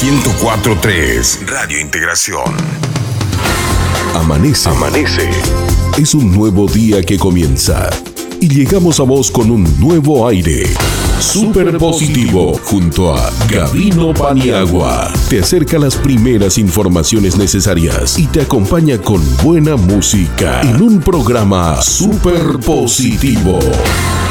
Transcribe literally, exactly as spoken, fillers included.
ciento cuatro punto tres Radio Integración. Amanece. Amanece. Es un nuevo día que comienza. Y llegamos a vos con un nuevo aire. Super positivo, junto a Gabino Paniagua. Te acerca las primeras informaciones necesarias y te acompaña con buena música en un programa super positivo.